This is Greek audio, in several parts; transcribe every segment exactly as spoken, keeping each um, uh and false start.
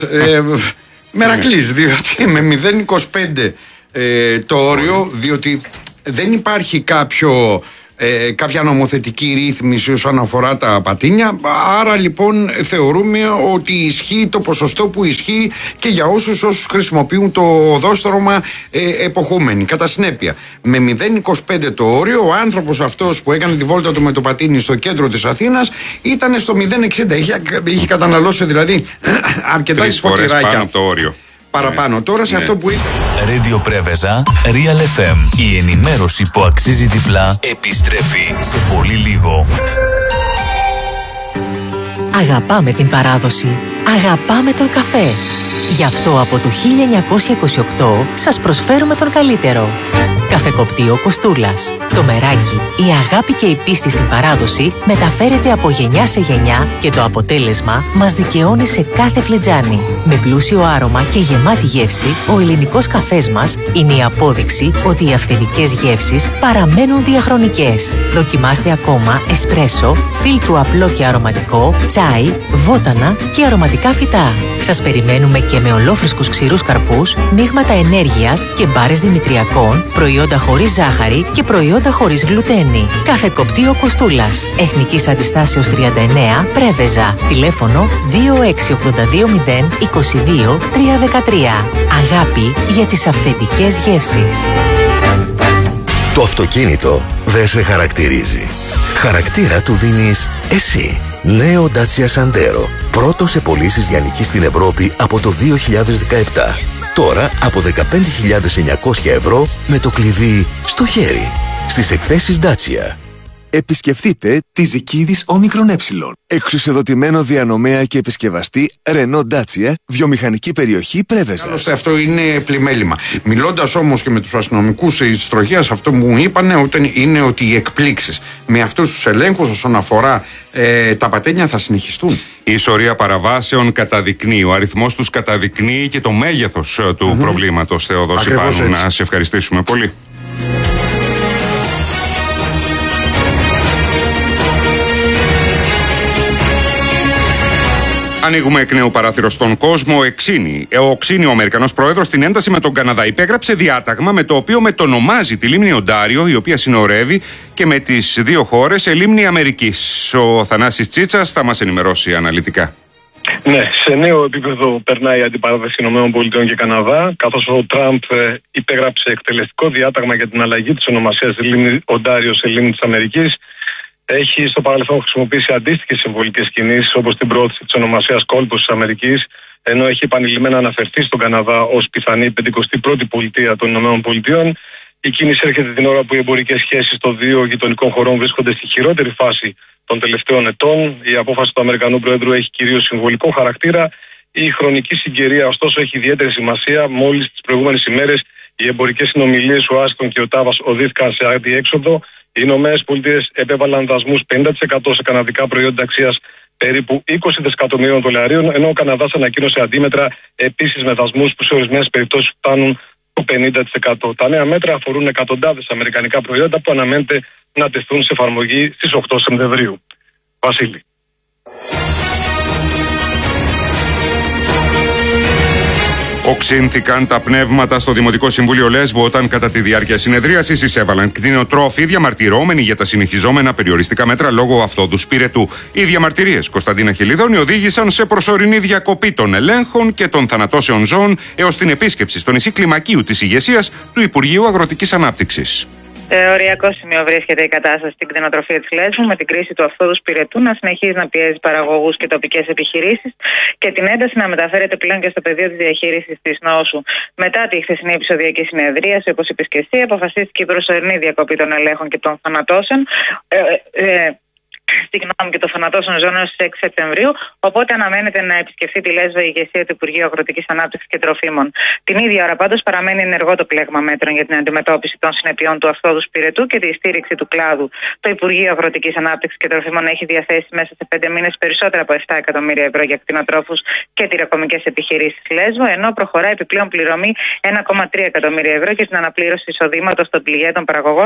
Ε, Μερακλής, διότι με μηδέν κόμμα είκοσι πέντε ε, το όριο, διότι δεν υπάρχει κάποιο, ε, κάποια νομοθετική ρύθμιση όσον αφορά τα πατίνια, άρα λοιπόν θεωρούμε ότι ισχύει το ποσοστό που ισχύει και για όσους, όσους χρησιμοποιούν το οδόστρωμα ε, εποχούμενοι. Κατά συνέπεια, με μηδέν κόμμα είκοσι πέντε το όριο, ο άνθρωπος αυτός που έκανε τη βόλτα του με το πατίνι στο κέντρο της Αθήνας ήταν στο μηδέν κόμμα εξήντα. Είχε, είχε καταναλώσει δηλαδή αρκετά φορές πάνω από το όριο. Παραπάνω. Ναι. Τώρα σε ναι. αυτό που είπε. Radio Preveza, Real εφ εμ. Η ενημέρωση που αξίζει διπλά επιστρέφει σε πολύ λίγο. Αγαπάμε την παράδοση. Αγαπάμε τον καφέ. Γι' αυτό από το χίλια εννιακόσια είκοσι οκτώ σας προσφέρουμε τον καλύτερο. Καφεκοπτείο Κοστούλας. Το μεράκι, η αγάπη και η πίστη στην παράδοση μεταφέρεται από γενιά σε γενιά και το αποτέλεσμα μας δικαιώνει σε κάθε φλιτζάνι. Με πλούσιο άρωμα και γεμάτη γεύση, ο ελληνικός καφές μας είναι η απόδειξη ότι οι αυθεντικές γεύσεις παραμένουν διαχρονικές. Δοκιμάστε ακόμα εσπρέσο, φίλτρου απλό και αρωματικό, τσάι, βότανα και αρωματικά φυτά. Σας περιμένουμε και με ολόφρυσκους ξηρούς καρπούς, μείγματα ενέργειας και μπάρες δημητριακών, προϊόντα χωρίς ζάχαρη και προϊόντα χωρίς γλουτένη. Καφεκοπτείο Κοστούλας. Εθνικής Αντιστάσεως τριάντα εννέα, Πρέβεζα. Τηλέφωνο δύο έξι οκτώ δύο μηδέν είκοσι δύο τριακόσια δεκατρία. Αγάπη για τις αυθεντικές γεύσεις. Το αυτοκίνητο δεν σε χαρακτηρίζει. Χαρακτήρα του δίνεις εσύ. Νέο Dacia Sandero. Πρώτο σε πωλήσεις λιανικής στην Ευρώπη από το δύο χιλιάδες δεκαεπτά. Τώρα από δεκαπέντε χιλιάδες εννιακόσια ευρώ με το κλειδί στο χέρι. Στις εκθέσεις Dacia. Επισκεφτείτε τη Ζικίδης Όμικρον Ε. Εξουσιοδοτημένο διανομέα και επισκευαστή Renault Dacia, βιομηχανική περιοχή Πρέβεζας. Άλλωστε αυτό είναι πλημέλημα. Μιλώντας όμως και με τους αστυνομικούς της τροχίας, αυτό που μου είπανε είναι ότι οι εκπλήξεις με αυτούς τους ελέγχους όσον αφορά ε, τα πατένια θα συνεχιστούν. Η ισορία παραβάσεων καταδεικνύει, ο αριθμός τους καταδεικνύει και το μέγεθος του mm-hmm. προβλήματος. Θεοδόση Πάνου, να σε ευχαριστήσουμε πολύ. Ανοίγουμε εκ νέου παράθυρο στον κόσμο. Εξήνη. Ο Ξίνη, ο Αμερικανός πρόεδρος, στην ένταση με τον Καναδά υπέγραψε διάταγμα με το οποίο μετονομάζει τη λίμνη Οντάριο, η οποία συνορεύει και με τις δύο χώρες σε λίμνη Αμερικής. Ο Θανάσης Τσίτσας θα μας ενημερώσει αναλυτικά. Ναι, σε νέο επίπεδο περνάει η αντιπαράθεση ΗΠΑ και Καναδά, καθώς ο Τραμπ ε, υπέγραψε εκτελεστικό διάταγμα για την αλλαγή της ονομασίας της λίμνη Οντάριο σε λίμνη της Αμερικής. Έχει στο παρελθόν χρησιμοποιήσει αντίστοιχες συμβολικές κινήσεις, όπως την πρόθεση της ονομασίας κόλπος της Αμερικής, ενώ έχει επανειλημμένα αναφερθεί στον Καναδά ως πιθανή πενηκοστή πρώτη πολιτεία των ΗΠΑ. Η κίνηση έρχεται την ώρα που οι εμπορικές σχέσεις των δύο γειτονικών χωρών βρίσκονται στη χειρότερη φάση των τελευταίων ετών. Η απόφαση του Αμερικανού Προέδρου έχει κυρίως συμβολικό χαρακτήρα. Η χρονική συγκυρία, ωστόσο, έχει ιδιαίτερη σημασία. Μόλις τις προηγούμενες ημέρες οι εμπορικές συνομιλίες ο Άστον και ο Τάβας οδήθηκαν σε αντιέξοδο. Οι Ηνωμένες Πολιτείες επέβαλαν δασμούς πενήντα τοις εκατό σε καναδικά προϊόντα αξίας περίπου είκοσι δισεκατομμυρίων δολαρίων, ενώ ο Καναδάς ανακοίνωσε αντίμετρα επίσης με δασμούς που σε ορισμένες περιπτώσεις φτάνουν το πενήντα τοις εκατό. Τα νέα μέτρα αφορούν εκατοντάδες αμερικανικά προϊόντα που αναμένεται να τεθούν σε εφαρμογή στις οκτώ Σεπτεμβρίου. Βασίλη. Οξύνθηκαν τα πνεύματα στο Δημοτικό Συμβούλιο Λέσβου όταν κατά τη διάρκεια συνεδρίασης εισέβαλαν κτηνοτρόφοι διαμαρτυρώμενοι για τα συνεχιζόμενα περιοριστικά μέτρα λόγω αυθόντους πυρετού. Οι διαμαρτυρίες, Κωνσταντίνα Χελιδόνη, οδήγησαν σε προσωρινή διακοπή των ελέγχων και των θανατώσεων ζώων έως την επίσκεψη στο νησί Κλιμακίου της ηγεσίας του Υπουργείου Αγροτικής Ανάπτυξης. Σε οριακό σημείο βρίσκεται η κατάσταση στην κτηνοτροφία της Λέσβου, με την κρίση του αυθόδους πυρετού να συνεχίζει να πιέζει παραγωγούς και τοπικές επιχειρήσεις και την ένταση να μεταφέρεται πλέον και στο πεδίο της διαχείρισης της νόσου. Μετά τη χθεσινή επεισοδιακή συνεδρίαση, όπως είπες και εσύ, αποφασίστηκε η προσωρινή διακοπή των ελέγχων και των θανατώσεων. Ε, ε, ε, Συγγνώμη, και το θανατώσεων ζώων έως τις έξι Σεπτεμβρίου, οπότε αναμένεται να επισκεφθεί τη Λέσβο η ηγεσία του Υπουργείου Αγροτικής Ανάπτυξης και Τροφίμων. Την ίδια ώρα, πάντως, παραμένει ενεργό το πλέγμα μέτρων για την αντιμετώπιση των συνεπειών του αυθόδους πυρετού και τη στήριξη του κλάδου. Το Υπουργείο Αγροτικής Ανάπτυξης και Τροφίμων έχει διαθέσει μέσα σε πέντε μήνες περισσότερα από επτά εκατομμύρια ευρώ για κτηνοτρόφους και τυροκομικές επιχειρήσεις της Λέσβο, ενώ προχωρά επιπλέον πληρωμή ένα κόμμα τρία εκατομμύρια ευρώ για την αναπλήρωση εισοδήματος των πληγέντων παραγωγών σε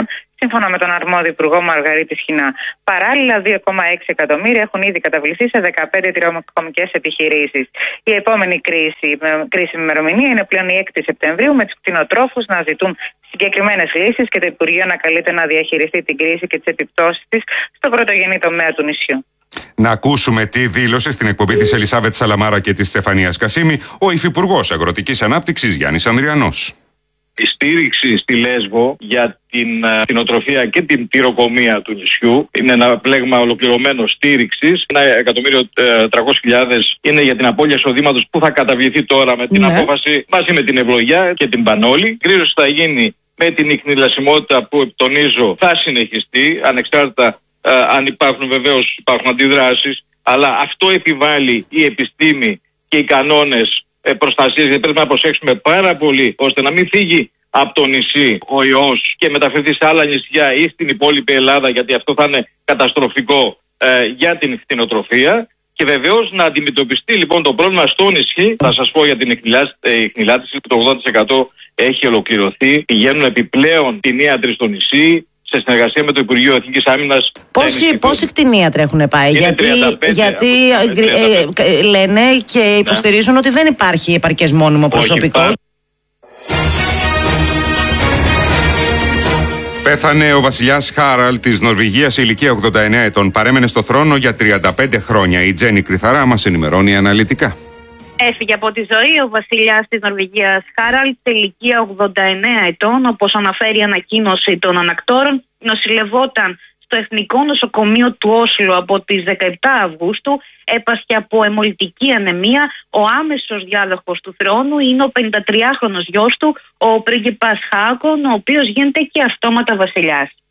σύμφωνα με τον αρμόδιο υπουργό Μαργαρίτη Σχοινά. Παράλληλα, δύο κόμμα έξι εκατομμύρια έχουν ήδη καταβληθεί σε δεκαπέντε τηλεκομικές επιχειρήσεις. Η επόμενη κρίση, κρίσιμη ημερομηνία είναι πλέον η έκτη Σεπτεμβρίου, με τους κτηνοτρόφους να ζητούν συγκεκριμένες λύσεις και το Υπουργείο να καλείται να διαχειριστεί την κρίση και τις επιπτώσεις της στο πρωτογενή τομέα του νησιού. Να ακούσουμε τι δήλωσε στην εκπομπή της Ελισάβετ Σαλαμάρα και της Στεφανίας Κασίμη ο Υφυπουργός Αγροτικής Ανάπτυξης Γιάννης Ανδριανός. Η στήριξη στη Λέσβο για την κτηνοτροφία και την τυροκομεία του νησιού είναι ένα πλέγμα ολοκληρωμένο στήριξης. Ένα εκατομμύριο τριακόσιες χιλιάδες είναι για την απώλεια εισοδήματος που θα καταβληθεί τώρα με την ναι. απόφαση μαζί με την Ευλογιά και την Πανόλη. Η κρίζωση θα γίνει με την ιχνηλασιμότητα που τονίζω θα συνεχιστεί, ανεξάρτητα ε, αν υπάρχουν βεβαίως υπάρχουν αντιδράσεις, αλλά αυτό επιβάλλει η επιστήμη και οι κανόνες προστασίας, γιατί πρέπει να προσέξουμε πάρα πολύ ώστε να μην φύγει από το νησί ο ιός και μεταφερθεί σε άλλα νησιά ή στην υπόλοιπη Ελλάδα, γιατί αυτό θα είναι καταστροφικό ε, για την κτηνοτροφία. Και βεβαίως να αντιμετωπιστεί λοιπόν το πρόβλημα στο νησί. Θα σας πω για την ιχνηλάτηση, το ογδόντα τοις εκατό έχει ολοκληρωθεί. Πηγαίνουν επιπλέον κτηνίατροι στο νησί σε συνεργασία με το Υπουργείο Εθνικής Άμυνας. Πόσοι, πόσοι κτηνίατροι έχουν πάει? Είναι γιατί τριάντα πέντε, γιατί ε, ε, λένε και υποστηρίζουν ναι. ότι δεν υπάρχει επαρκές μόνιμο προσωπικό. Όχι, Πέθανε ο βασιλιάς Χάραλ της Νορβηγίας σε ηλικία ογδόντα εννέα ετών. Παρέμενε στο θρόνο για τριάντα πέντε χρόνια. Η Τζέννη Κρυθαρά μας ενημερώνει αναλυτικά. Έφυγε από τη ζωή ο βασιλιάς της Νορβηγίας Χάραλ σε ηλικία ογδόντα εννέα ετών, όπως αναφέρει η ανακοίνωση των ανακτόρων. Νοσηλευόταν στο Εθνικό Νοσοκομείο του Όσλο από τις δεκαεπτά Αυγούστου, έπασχε από αιμολυτική ανεμία. Ο άμεσος διάδοχος του θρόνου είναι ο πενηντατριάχρονος γιος του, ο πρίγκιπας Χάκον, ο οποίος γίνεται και αυτόματα βασιλιάς.